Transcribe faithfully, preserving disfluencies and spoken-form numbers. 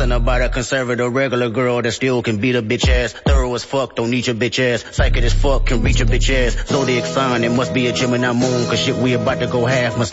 Something about a conservative regular girl that still can beat a bitch ass. Thorough as fuck, don't need your bitch ass. Psychic as fuck, can reach your bitch ass. Zodiac sign, it must be a Gemini moon, cause shit we about to go half must